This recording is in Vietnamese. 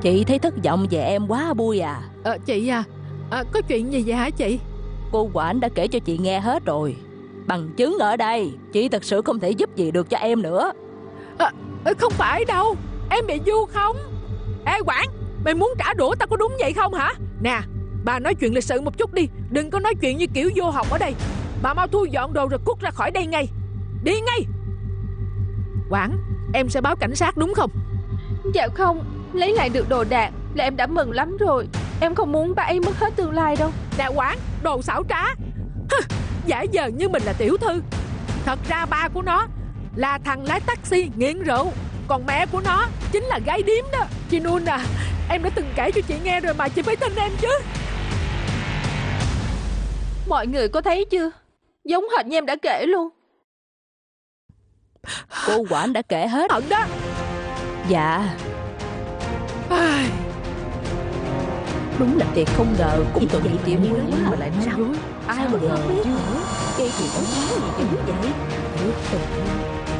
Chị thấy thất vọng về em quá Bui à. Chị à, có chuyện gì vậy hả chị? Cô quản đã kể cho chị nghe hết rồi. Bằng chứng ở đây. Chị thật sự không thể giúp gì được cho em nữa. Không phải đâu, em bị vu khống. Ê Quản, mày muốn trả đũa tao có đúng vậy không hả? Nè, bà nói chuyện lịch sự một chút đi, đừng có nói chuyện như kiểu vô học ở đây. Bà mau thu dọn đồ rồi cút ra khỏi đây ngay. Đi ngay. Quản, em sẽ báo cảnh sát đúng không? Dạ không, lấy lại được đồ đạc là em đã mừng lắm rồi. Em không muốn ba ấy mất hết tương lai đâu. Nè Quản, đồ xảo trá. Giả vờ như mình là tiểu thư. Thật ra ba của nó là thằng lái taxi nghiện rượu, còn mẹ của nó chính là gái điếm đó. Chị Nun à, em đã từng kể cho chị nghe rồi mà chị phải tin em chứ. Mọi người có thấy chưa? Giống hệt như em đã kể luôn. Cô quản đã kể hết. Thật đó. Dạ. Đúng là thiệt không ngờ. Cũng tội nghiệp chị Bui quá mà lại nói dối. Ai mà ngờ chứ. Gây chuyện ấu trá gì dữ vậy. Thiệt tình.